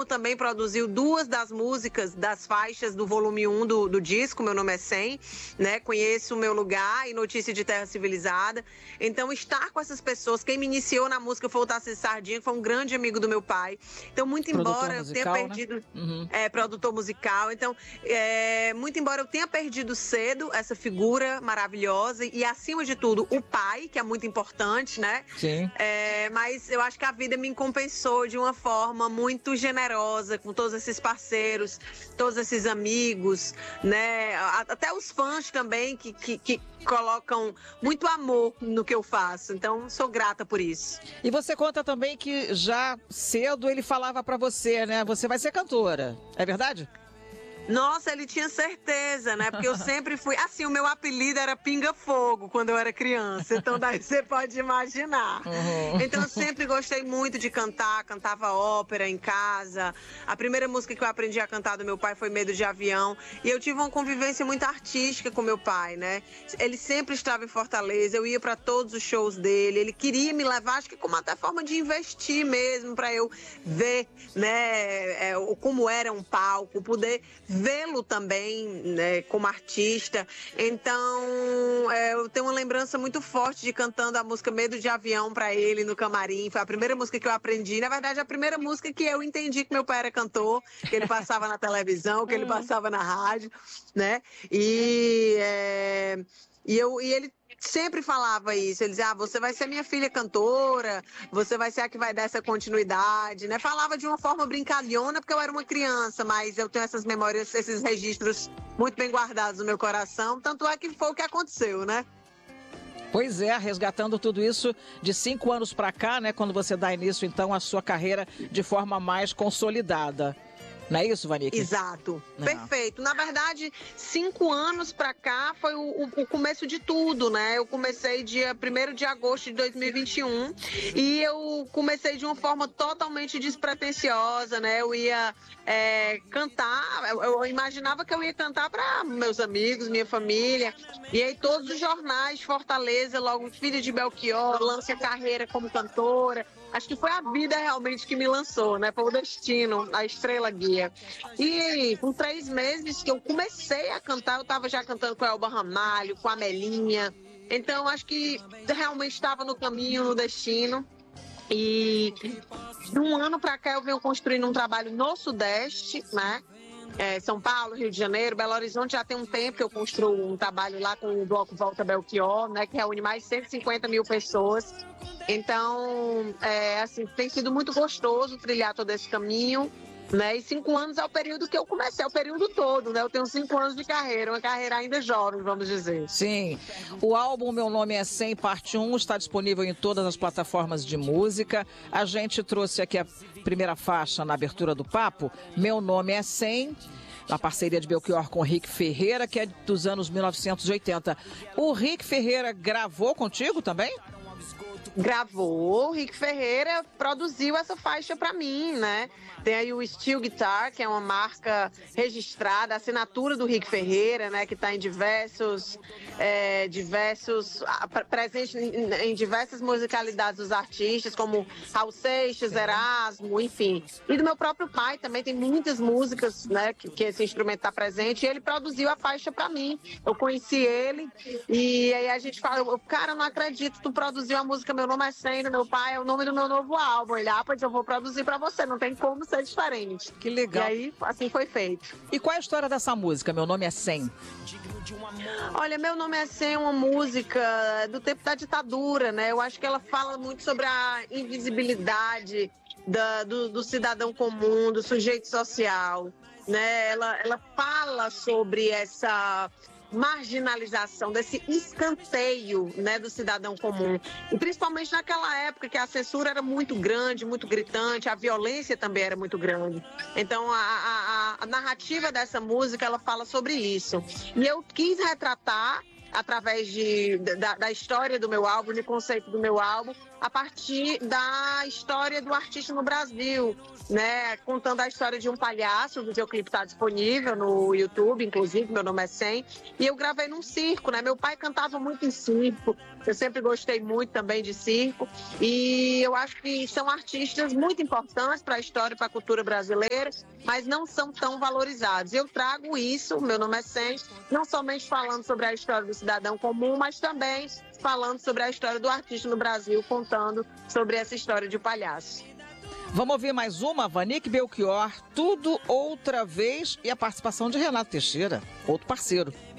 também produziu 2 das músicas das faixas do volume 1 do disco, Meu Nome é 100, né? Conheço o Meu Lugar e Notícia de Terra Civilizada. Então, estar com essas pessoas, quem me iniciou na música foi o Tarcísio Sardinha, que foi um grande amigo do meu pai. Então, muito embora eu tenha perdido... Né? Produtor musical. Então, muito embora eu tenha perdido cedo essa figura maravilhosa e, acima de tudo, o pai, que é muito importante, né? Sim. Mas eu acho que a vida me compensou de uma forma muito generosa, com todos esses parceiros, todos esses amigos, né? Até os fãs também que colocam muito amor no que eu faço. Então, sou grata por isso. E você conta também que já cedo ele falava pra você, né? Você vai ser cantora. É verdade? Nossa, ele tinha certeza, né? Porque eu sempre fui... Assim, o meu apelido era Pinga Fogo quando eu era criança. Então, daí você pode imaginar. Então, eu sempre gostei muito de cantar. Cantava ópera em casa. A primeira música que eu aprendi a cantar do meu pai foi Medo de Avião. E eu tive uma convivência muito artística com meu pai, né? Ele sempre estava em Fortaleza. Eu ia para todos os shows dele. Ele queria me levar, acho que como até forma de investir mesmo, para eu ver, né? Como era um palco, poder vê-lo também, né, como artista. Então, eu tenho uma lembrança muito forte de cantando a música Medo de Avião para ele no camarim. Foi a primeira música que eu aprendi. Na verdade, a primeira música que eu entendi que meu pai era cantor, que ele passava na televisão, que ele passava na rádio, né? E ele sempre falava isso, ele dizia, você vai ser minha filha cantora, você vai ser a que vai dar essa continuidade, né? Falava de uma forma brincalhona, porque eu era uma criança, mas eu tenho essas memórias, esses registros muito bem guardados no meu coração, tanto é que foi o que aconteceu, né? Pois é, resgatando tudo isso de 5 anos pra cá, né? Quando você dá início, então, à sua carreira de forma mais consolidada. Não é isso, Vanica? Exato, perfeito. Na verdade, 5 anos pra cá foi o começo de tudo, né? Eu comecei dia 1º de agosto de 2021 e eu comecei de uma forma totalmente despretensiosa, né? Eu ia cantar, eu imaginava que eu ia cantar para meus amigos, minha família, e aí todos os jornais de Fortaleza, logo Filha de Belchior, lance a carreira como cantora. Acho que foi a vida realmente que me lançou, né? Foi o destino, a estrela guia. E com 3 meses que eu comecei a cantar, eu estava já cantando com a Elba Ramalho, com a Melinha. Então, acho que realmente estava no caminho, no destino. E de um ano para cá eu venho construindo um trabalho no Sudeste, né? São Paulo, Rio de Janeiro, Belo Horizonte já tem um tempo que eu construo um trabalho lá com o Bloco Volta Belchior, né, que reúne mais de 150 mil pessoas. Então, assim, tem sido muito gostoso trilhar todo esse caminho, né? E 5 anos é o período que eu comecei, é o período todo, né? Eu tenho 5 anos de carreira, uma carreira ainda jovem, vamos dizer. Sim. O álbum Meu Nome é 100, parte 1, está disponível em todas as plataformas de música. A gente trouxe aqui a primeira faixa na abertura do papo, Meu Nome é 100, a parceria de Belchior com o Rick Ferreira, que é dos anos 1980. O Rick Ferreira gravou contigo também? Gravou, o Rick Ferreira produziu essa faixa pra mim, né? Tem aí o Steel Guitar, que é uma marca registrada, a assinatura do Rick Ferreira, né? Que tá em presente em diversas musicalidades dos artistas, como Raul Seixas, Erasmo, enfim. E do meu próprio pai também tem muitas músicas, né? Que esse instrumento tá presente, e ele produziu a faixa pra mim. Eu conheci ele, e aí a gente fala, cara, eu não acredito, tu produziu a música Meu Nome é 100 do meu pai, é o nome do meu novo álbum. Ele, pois eu vou produzir pra você, não tem como ser diferente. Que legal. E aí, assim foi feito. E qual é a história dessa música, Meu Nome é 100? Olha, Meu Nome é 100 é uma música do tempo da ditadura, né? Eu acho que ela fala muito sobre a invisibilidade do cidadão comum, do sujeito social, né? Ela fala sobre essa marginalização, desse escanteio, né, do cidadão comum. E principalmente naquela época que a censura era muito grande, muito gritante, a violência também era muito grande. Então a narrativa dessa música, ela fala sobre isso. E eu quis retratar através da história do meu álbum, do conceito do meu álbum, a partir da história do artista no Brasil, né? Contando a história de um palhaço. O videoclipe está disponível no YouTube, inclusive, meu nome é Sem. E eu gravei num circo, né? Meu pai cantava muito em circo, eu sempre gostei muito também de circo. E eu acho que são artistas muito importantes para a história e para a cultura brasileira, mas não são tão valorizados. Eu trago isso, meu nome é Sem, não somente falando sobre a história do cidadão comum, mas também falando sobre a história do artista no Brasil, contando sobre essa história de palhaço. Vamos ouvir mais uma, Vanique Belchior, Tudo Outra Vez, e a participação de Renato Teixeira, outro parceiro.